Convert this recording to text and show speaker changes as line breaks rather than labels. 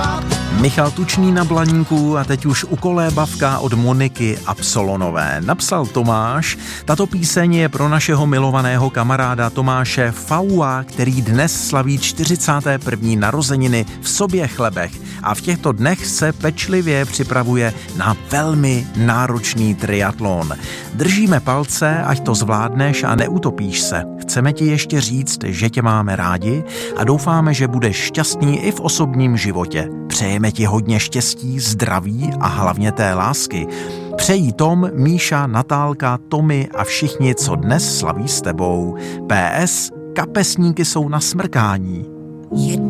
Michal Tučný na Blaníku a teď už ukolébavka od Moniky Absolonové. Napsal Tomáš, tato píseň je pro našeho milovaného kamaráda Tomáše Faua, který dnes slaví 41. narozeniny v Soběchlebech a v těchto dnech se pečlivě připravuje na velmi náročný triatlon. Držíme palce, ať to zvládneš a neutopíš se. Chceme ti ještě říct, že tě máme rádi a doufáme, že budeš šťastný i v osobním životě. Přejeme ti hodně štěstí, zdraví a hlavně té lásky. Přejí Tom, Míša, Natálka, Tomy a všichni, co dnes slaví s tebou. PS, kapesníky jsou na smrkání.